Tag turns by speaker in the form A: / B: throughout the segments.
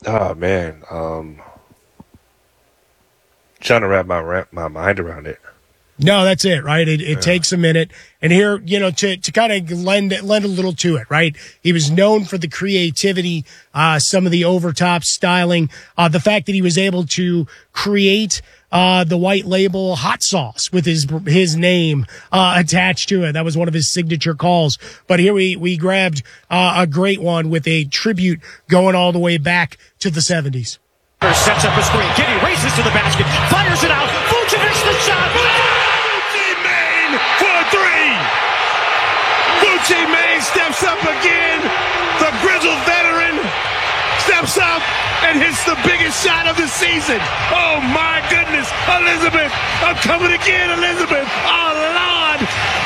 A: Oh man, trying to wrap my mind around it.
B: No, that's it, right? It takes a minute. And here, to kind of lend a little to it, right? He was known for the creativity, some of the overtop styling, the fact that he was able to create the white label hot sauce with his name attached to it. That was one of his signature calls. But here we grabbed a great one with a tribute going all the way back to the 70s.
C: Sets up a screen. Giddy races to the basket, fires it out. Vucevic the shot.
D: Gucci Mane for three. Gucci Mane steps up again. The grizzled veteran steps up and hits the biggest shot of the season. Oh my goodness, Elizabeth! I'm coming again, Elizabeth. Oh Lord!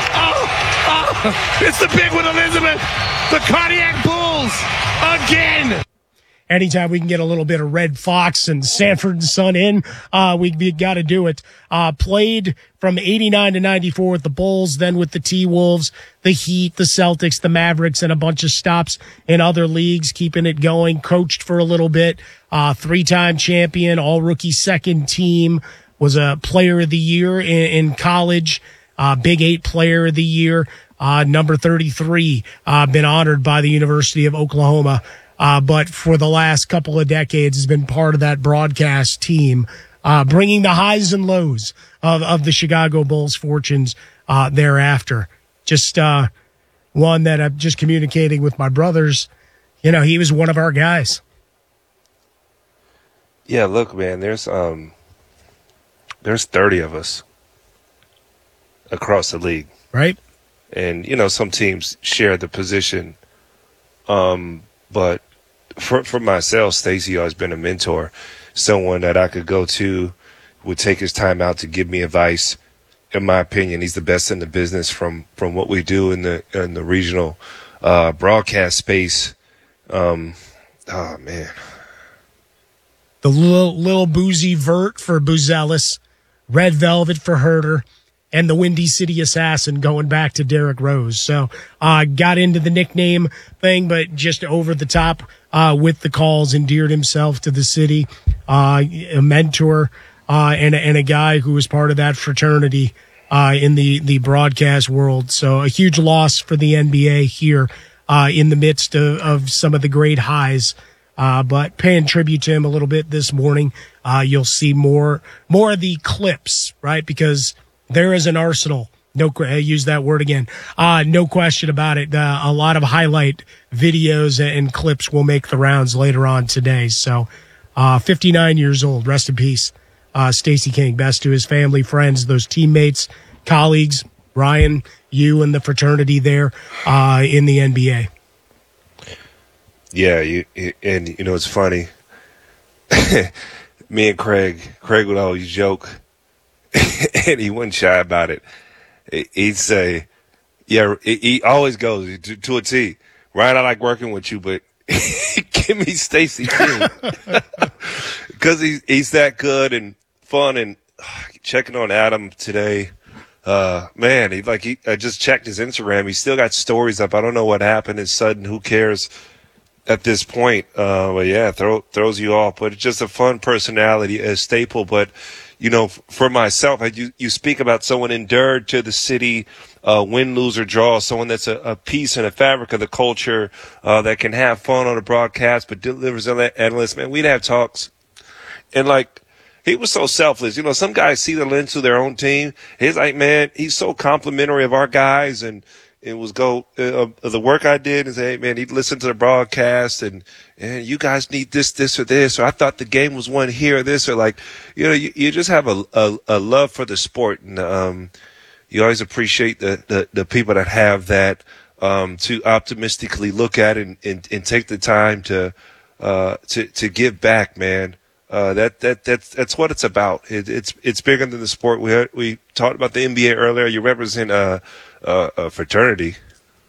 D: It's the big one, Elizabeth. The Cardiac Bulls again.
B: Anytime we can get a little bit of Red Fox and Sanford and Son in, we got to do it. Played from 89 to 94 with the Bulls, then with the T-Wolves, the Heat, the Celtics, the Mavericks, and a bunch of stops in other leagues, keeping it going. Coached for a little bit. Three-time champion, all-rookie second team. Was a player of the year in college. Big 8 player of the year. Number 33. Been honored by the University of Oklahoma. But for the last couple of decades has been part of that broadcast team, bringing the highs and lows of the Chicago Bulls fortunes thereafter. Just one that I'm just communicating with my brothers. He was one of our guys.
A: Yeah, look, man, there's 30 of us across the league.
B: Right.
A: And, some teams share the position. But for myself, Stacey always been a mentor, someone that I could go to, would take his time out to give me advice. In my opinion, he's the best in the business from what we do in the regional broadcast space. Oh man,
B: the little boozy Vert for Buzelis, Red Velvet for Herder, and the Windy City Assassin going back to Derrick Rose. So got into the nickname thing, but just over the top with the calls, endeared himself to the city, a mentor and a guy who was part of that fraternity in the broadcast world. So a huge loss for the NBA here in the midst of some of the great highs. But paying tribute to him a little bit this morning. You'll see more of the clips, right? Because there is an arsenal. I use that word again. No question about it. A lot of highlight videos and clips will make the rounds later on today. So, 59 years old. Rest in peace. Stacey King. Best to his family, friends, those teammates, colleagues, Ryan, you and the fraternity there, in the NBA.
A: Yeah. It's funny. Me and Craig would always joke. And he wasn't shy about it. He'd say, yeah, he always goes to a T. Ryan, I like working with you, but give me Stacey King. Because he's that good and fun. And checking on Adam today, man, I just checked his Instagram. He's still got stories up. I don't know what happened. It's sudden. Who cares at this point? But yeah, throws you off. But it's just a fun personality, a staple. But for myself, you speak about someone endured to the city, win, lose, or draw, someone that's a piece and a fabric of the culture, that can have fun on the broadcast, but delivers on that analyst. Man, we'd have talks. And he was so selfless. Some guys see the lens to their own team. He's like, man, he's so complimentary of our guys. And it was the work I did and say, hey, man, he'd listen to the broadcast and you guys need this, or this, or I thought the game was won here, or this, or you just have a love for the sport. And, you always appreciate the people that have that, to optimistically look at it and take the time to give back, man. That's what it's about. It's bigger than the sport. We talked about the NBA earlier. You represent a fraternity.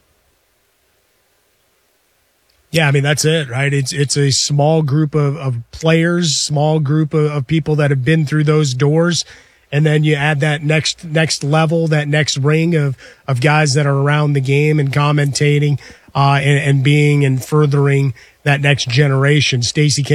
B: Yeah, I mean, that's it, right? It's a small group of players, small group of people that have been through those doors. And then you add that next level, that next ring of guys that are around the game and commentating, and being and furthering that next generation. Stacey King